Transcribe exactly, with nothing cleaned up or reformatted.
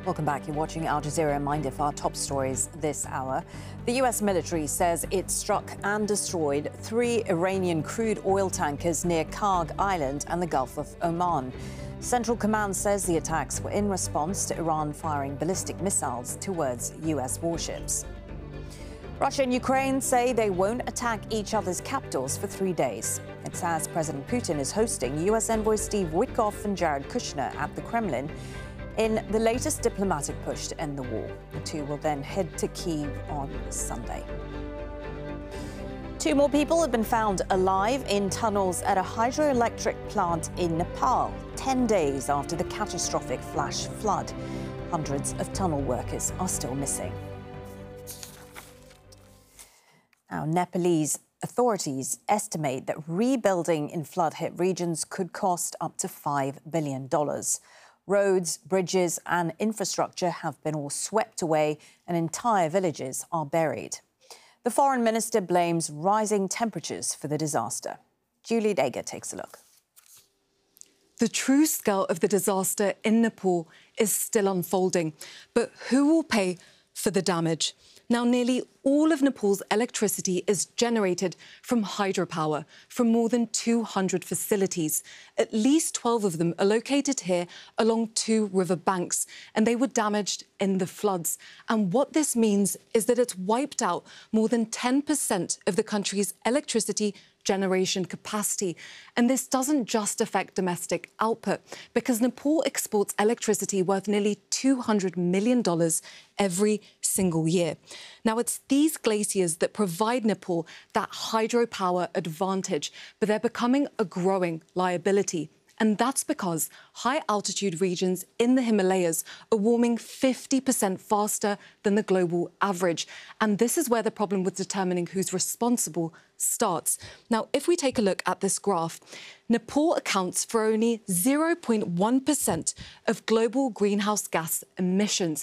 Welcome back. You're watching Al Jazeera. Mind if our top stories this hour. The U S military says it struck and destroyed three Iranian crude oil tankers near Karg Island and the Gulf of Oman. Central Command says the attacks were in response to Iran firing ballistic missiles towards U S warships. Russia and Ukraine say they won't attack each other's capitals for three days. It's as President Putin is hosting U S envoys Steve Witkoff and Jared Kushner at the Kremlin in the latest diplomatic push to end the war. The two will then head to Kyiv on Sunday. Two more people have been found alive in tunnels at a hydroelectric plant in Nepal, ten days after the catastrophic flash flood. Hundreds of tunnel workers are still missing. Now, Nepalese authorities estimate that rebuilding in flood-hit regions could cost up to five billion dollars. Roads, bridges and infrastructure have been all swept away and entire villages are buried. The foreign minister blames rising temperatures for the disaster. Julie Dagger takes a look. The true scale of the disaster in Nepal is still unfolding, but who will pay for the damage? Now, nearly all of Nepal's electricity is generated from hydropower from more than two hundred facilities. At least twelve of them are located here along two river banks, and they were damaged in the floods. And what this means is that it's wiped out more than ten percent of the country's electricity generation capacity. And this doesn't just affect domestic output, because Nepal exports electricity worth nearly two hundred million dollars every single year. Now, it's these glaciers that provide Nepal that hydropower advantage, but they're becoming a growing liability. And that's because high-altitude regions in the Himalayas are warming fifty percent faster than the global average. And this is where the problem with determining who's responsible starts. Now, if we take a look at this graph, Nepal accounts for only zero point one percent of global greenhouse gas emissions.